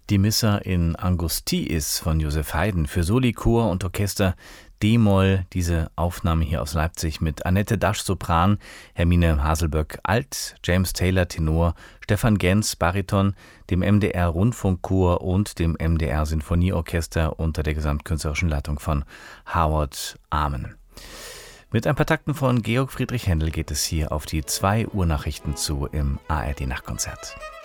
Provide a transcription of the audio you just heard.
Die Missa in Angustiis von Joseph Haydn für Soli, Chor und Orchester D-Moll. Diese Aufnahme hier aus Leipzig mit Annette Dasch Sopran, Hermine Haselböck Alt, James Taylor Tenor, Stefan Genz Bariton, dem MDR Rundfunkchor und dem MDR Sinfonieorchester unter der gesamtkünstlerischen Leitung von Howard Amen. Mit ein paar Takten von Georg Friedrich Händel geht es hier auf die 2 Uhr Nachrichten zu im ARD Nachtkonzert.